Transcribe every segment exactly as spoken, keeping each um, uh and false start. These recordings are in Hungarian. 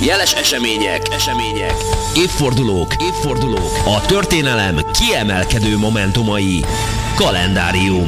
Jeles események, események, évfordulók, évfordulók, a történelem kiemelkedő momentumai. Kalendárium.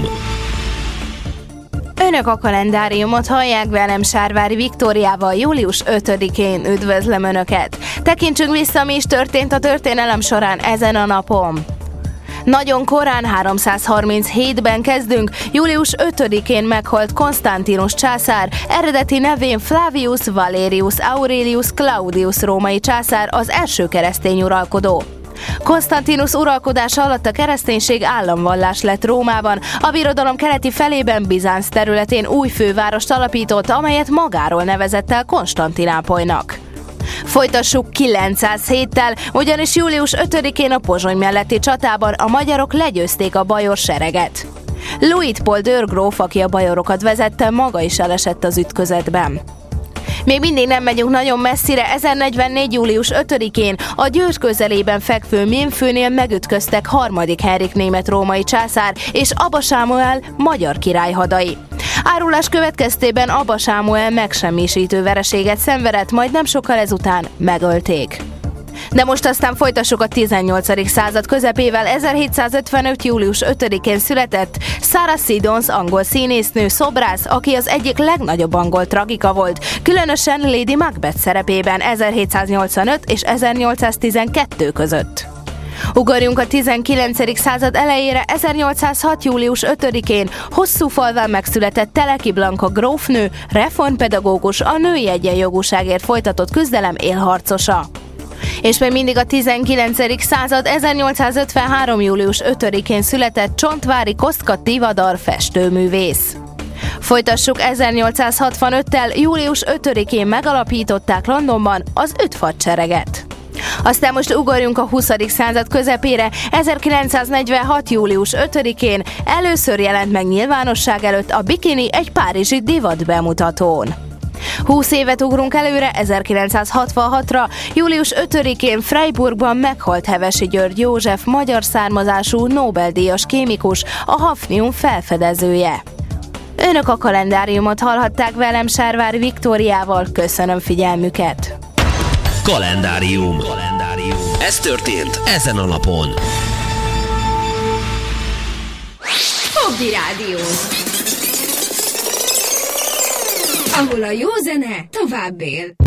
Önök a kalendáriumot hallják, velem Sárvári Viktóriával július ötödikén. Üdvözlöm Önöket! Tekintsünk vissza, mi is történt a történelem során ezen a napon. Nagyon korán, háromszázharminchétben kezdünk, július ötödikén meghalt Konstantinus császár, eredeti nevén Flavius Valerius Aurelius Claudius római császár, az első keresztény uralkodó. Konstantinus uralkodása alatt a kereszténység államvallás lett Rómában, a birodalom keleti felében Bizánc területén új fővárost alapított, amelyet magáról nevezett el Konstantinápolynak. Folytassuk kilencszázhéttel, ugyanis július ötödikén a Pozsony melletti csatában a magyarok legyőzték a bajor sereget. Luitpold őrgróf, aki a bajorokat vezette, maga is elesett az ütközetben. Még mindig nem megyünk nagyon messzire, ezernegyvennégy. július ötödikén a Győr közelében fekvő Mémfőnél megütköztek harmadik Henrik német-római császár és Aba Sámuel magyar király hadai. Árulás következtében Aba Sámuel megsemmisítő vereséget szenvedett, majd nem sokkal ezután megölték. De most aztán folytassuk a tizennyolcadik század közepével. ezerhétszázötvenöt. július ötödikén született Sarah Siddons, angol színésznő, szobrász, aki az egyik legnagyobb angol tragika volt, különösen Lady Macbeth szerepében ezerhétszáznyolcvanöt és ezernyolcszáztizenkettő között. Ugorjunk a tizenkilencedik század elejére. ezernyolcszázhat. július ötödikén hosszú falván megszületett Teleki Blanka grófnő, reformpedagógus, a női egyenjogúságért folytatott küzdelem élharcosa. És még mindig a tizenkilencedik század. ezernyolcszázötvenhárom. július ötödikén született Csontváry Kostka Tivadar festőművész. Folytassuk ezernyolcszázhatvanöttel. július ötödikén megalapították Londonban az ütfadsereget. Aztán most ugorjunk a huszadik század közepére. ezerkilencszáznegyvenhat. július ötödikén először jelent meg nyilvánosság előtt a bikini egy párizsi divat bemutatón. húsz évet ugrunk előre, ezerkilencszázhatvanhatra. július ötödikén Freiburgban meghalt Hevesi György József, magyar származású Nobel-díjas kémikus, a hafnium felfedezője. Önök a kalendáriumot hallhatták, velem Sárvári Viktóriával. Köszönöm figyelmüket! Kalendárium. Kalendárium. Ez történt ezen a napon. Fogdi Rádió, ahol a jó zene tovább él.